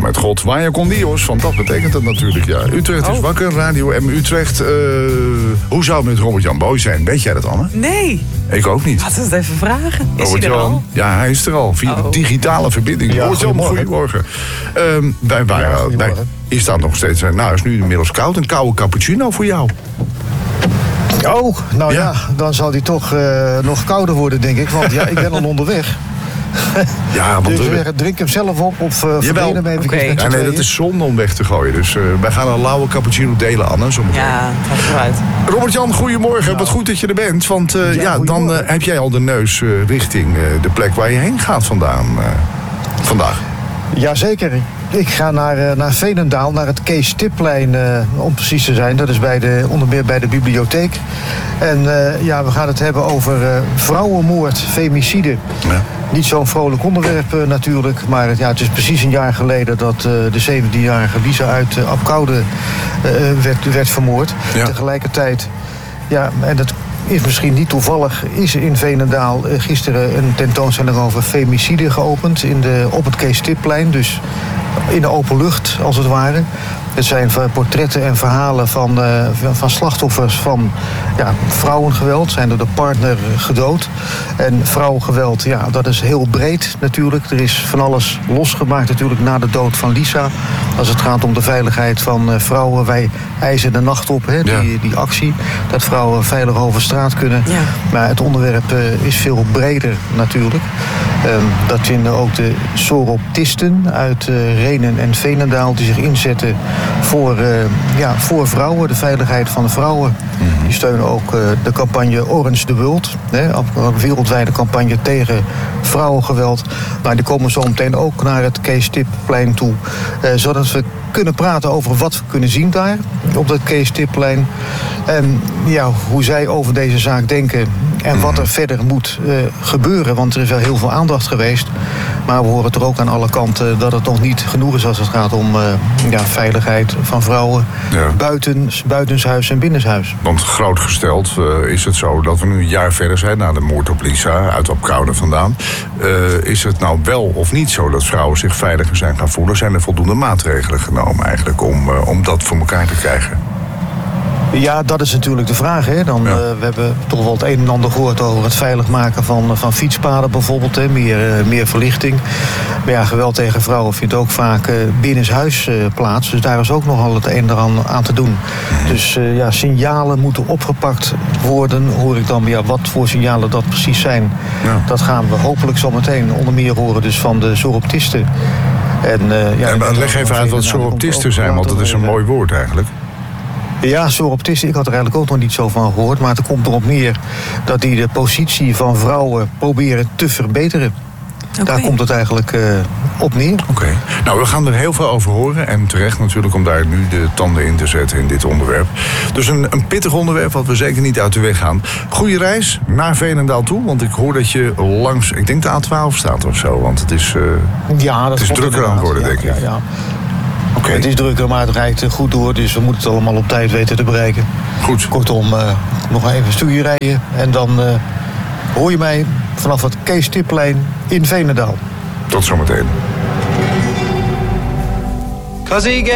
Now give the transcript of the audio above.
met God. Vaya con Dios, want dat betekent het natuurlijk, ja. Utrecht is wakker, Radio M Utrecht. Hoe zou het met Robert-Jan Boy zijn? Weet jij dat, Anne? Nee. Ik ook niet. Laten we het even vragen. Is hij er al? Ja, hij is er al. Via de digitale verbinding. Ja, goedemorgen. Is dat nog steeds... Nou, het is nu inmiddels koud. Een koude cappuccino voor jou. Oh, nou ja, dan zal die toch nog kouder worden, denk ik. Want ja, ik ben al onderweg. Ja, want dus drink hem zelf op of verdelen hem even. Okay. Ja, nee, dat is zonde om weg te gooien. Dus wij gaan een lauwe cappuccino delen, Anne. Zometeen. Ja, het gaat vooruit. Robert-Jan, goedemorgen. Wat goed dat je er bent. Want dan heb jij al de neus richting de plek waar je heen gaat vandaag. Jazeker. Ik ga naar Veenendaal, naar het Kees Tipplein, om precies te zijn. Dat is onder meer bij de bibliotheek. En we gaan het hebben over vrouwenmoord, femicide. Ja. Niet zo'n vrolijk onderwerp natuurlijk, maar het is precies een jaar geleden dat de 17-jarige Lisa uit Apkoude werd vermoord. Ja. Tegelijkertijd, en dat is misschien niet toevallig, is in Veenendaal gisteren een tentoonstelling over femicide geopend op het Kees Tipplein. Dus in de open lucht, als het ware. Het zijn portretten en verhalen van slachtoffers van vrouwengeweld. Zijn door de partner gedood. En vrouwengeweld, dat is heel breed natuurlijk. Er is van alles losgemaakt natuurlijk na de dood van Lisa. Als het gaat om de veiligheid van vrouwen. Wij eisen de nacht op, die actie. Dat vrouwen veilig over straat kunnen. Ja. Maar het onderwerp is veel breder natuurlijk. Dat vinden ook de soroptisten uit Rhenen en Veenendaal die zich inzetten voor vrouwen, de veiligheid van de vrouwen. Mm-hmm. Die steunen ook de campagne Orange the World, een wereldwijde campagne tegen vrouwengeweld. Maar die komen zo meteen ook naar het Kees Tipplein toe, zodat we kunnen praten over wat we kunnen zien daar op dat Kees Tipplein. En hoe zij over deze zaak denken en wat er verder moet gebeuren. Want er is wel heel veel aandacht geweest. Maar we horen er ook aan alle kanten dat het nog niet genoeg is als het gaat om veiligheid van vrouwen. Ja. Buitenshuis en binnenshuis. Want groot gesteld is het zo dat we nu een jaar verder zijn na de moord op Lisa uit Apkoude vandaan. Is het nou wel of niet zo dat vrouwen zich veiliger zijn gaan voelen? Zijn er voldoende maatregelen genomen eigenlijk om dat voor elkaar te krijgen? Ja, dat is natuurlijk de vraag. We hebben toch wel het een en ander gehoord over het veilig maken van fietspaden bijvoorbeeld. Meer verlichting. Maar geweld tegen vrouwen vindt ook vaak binnenshuis plaats. Dus daar is ook nogal het een en ander aan te doen. Dus signalen moeten opgepakt worden. Hoor ik dan wat voor signalen dat precies zijn. Ja. Dat gaan we hopelijk zo meteen onder meer horen dus van de soroptisten. Maar leg even uit wat soroptisten zijn, want dat is een mooi woord eigenlijk. Ja, soroptisten, ik had er eigenlijk ook nog niet zo van gehoord. Maar het komt erop neer dat die de positie van vrouwen proberen te verbeteren. Okay. Daar komt het eigenlijk op neer. Oké. Nou, we gaan er heel veel over horen. En terecht natuurlijk om daar nu de tanden in te zetten in dit onderwerp. Dus een pittig onderwerp wat we zeker niet uit de weg gaan. Goeie reis naar Veenendaal toe. Want ik hoor dat je langs, ik denk de A12 staat of zo. Want het is, het is drukker aan het worden, denk ik. Ja. Okay. Het is drukker, maar het rijdt goed door. Dus we moeten het allemaal op tijd weten te bereiken. Goed. Kortom, nog even een stukje rijden. En dan hoor je mij vanaf het Kees Tipplein in Veenendaal. Tot zometeen.